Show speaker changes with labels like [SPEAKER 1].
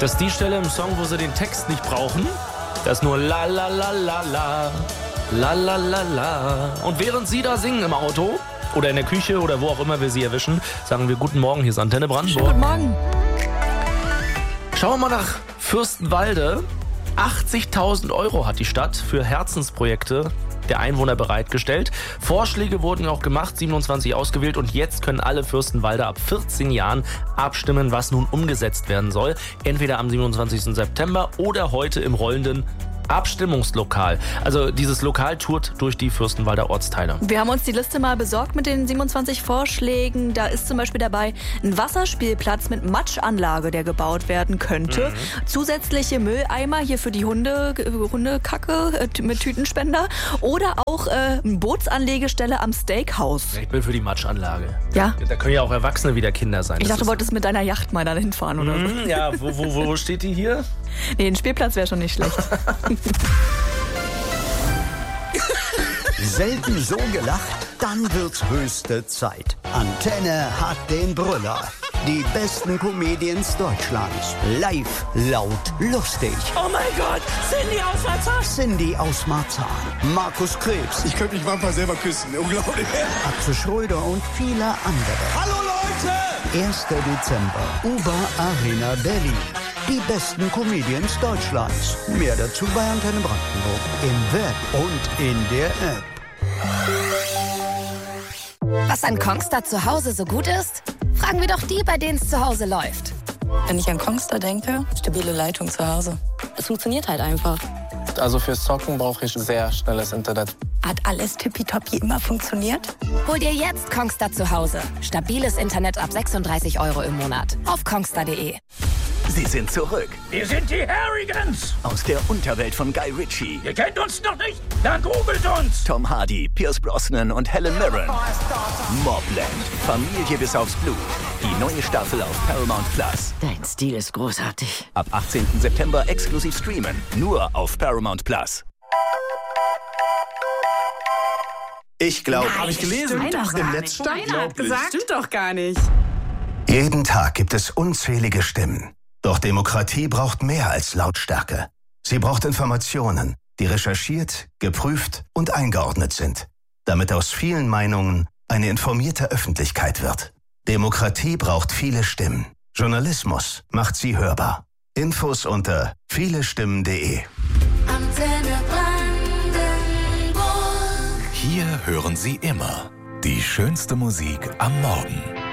[SPEAKER 1] Das ist die Stelle im Song, wo sie den Text nicht brauchen. Das ist nur la la la la la, la la la la. Und während sie da singen im Auto oder in der Küche oder wo auch immer wir sie erwischen, sagen wir guten Morgen, hier ist Antenne Brandenburg.
[SPEAKER 2] Schönen guten Morgen.
[SPEAKER 1] Schauen wir mal nach Fürstenwalde. 80.000 € hat die Stadt für Herzensprojekte der Einwohner bereitgestellt. Vorschläge wurden auch gemacht, 27 ausgewählt und jetzt können alle Fürstenwalder ab 14 Jahren abstimmen, was nun umgesetzt werden soll. Entweder am 27. September oder heute im rollenden Abstimmungslokal. Also dieses Lokal tourt durch die Fürstenwalder Ortsteile.
[SPEAKER 2] Wir haben uns die Liste mal besorgt mit den 27 Vorschlägen. Da ist zum Beispiel dabei ein Wasserspielplatz mit Matschanlage, der gebaut werden könnte. Zusätzliche Mülleimer hier für die Hundekacke mit Tütenspender. Oder auch eine Bootsanlegestelle am Steakhouse.
[SPEAKER 1] Ich bin für die Matschanlage.
[SPEAKER 2] Ja?
[SPEAKER 1] Da können ja auch Erwachsene wieder Kinder sein.
[SPEAKER 2] Ich dachte, du wolltest mit deiner Yacht mal da hinfahren oder so.
[SPEAKER 1] Ja, wo steht die hier?
[SPEAKER 2] Nee, ein Spielplatz wäre schon nicht schlecht.
[SPEAKER 3] Selten so gelacht, dann wird's höchste Zeit. Antenne hat den Brüller. Die besten Comedians Deutschlands. Live, laut, lustig.
[SPEAKER 4] Oh mein Gott, Cindy aus Marzahn.
[SPEAKER 3] Cindy aus Marzahn. Markus Krebs.
[SPEAKER 5] Ich könnte mich manchmal selber küssen. Unglaublich.
[SPEAKER 3] Axel Schröder und viele andere.
[SPEAKER 5] Hallo Leute!
[SPEAKER 3] 1. Dezember. Uber Arena Berlin. Die besten Comedians Deutschlands. Mehr dazu bei Antenne Brandenburg. Im Web und in der App.
[SPEAKER 6] Was an Kongstar zu Hause so gut ist? Fragen wir doch die, bei denen es zu Hause läuft.
[SPEAKER 7] Wenn ich an Kongstar denke, stabile Leitung zu Hause. Es funktioniert halt einfach.
[SPEAKER 8] Also fürs Zocken brauche ich sehr schnelles Internet.
[SPEAKER 7] Hat alles tippitoppi immer funktioniert?
[SPEAKER 6] Hol dir jetzt Kongstar zu Hause. Stabiles Internet ab 36 € im Monat. Auf kongstar.de.
[SPEAKER 9] Sie sind zurück.
[SPEAKER 4] Wir sind die Harrigans.
[SPEAKER 9] Aus der Unterwelt von Guy Ritchie.
[SPEAKER 4] Ihr kennt uns noch nicht? Dann googelt uns.
[SPEAKER 9] Tom Hardy, Pierce Brosnan und Helen Mirren. Mobland. Familie bis aufs Blut. Die neue Staffel auf Paramount Plus.
[SPEAKER 7] Dein Stil ist großartig.
[SPEAKER 9] Ab 18. September exklusiv streamen. Nur auf Paramount Plus.
[SPEAKER 5] Ich glaube, habe ich gelesen. Im Netz stand.
[SPEAKER 7] Stimmt doch gar nicht.
[SPEAKER 10] Jeden Tag gibt es unzählige Stimmen. Doch Demokratie braucht mehr als Lautstärke. Sie braucht Informationen, die recherchiert, geprüft und eingeordnet sind, damit aus vielen Meinungen eine informierte Öffentlichkeit wird. Demokratie braucht viele Stimmen. Journalismus macht sie hörbar. Infos unter vielestimmen.de.
[SPEAKER 11] Antenne Brandenburg.
[SPEAKER 12] Hier hören Sie immer die schönste Musik am Morgen.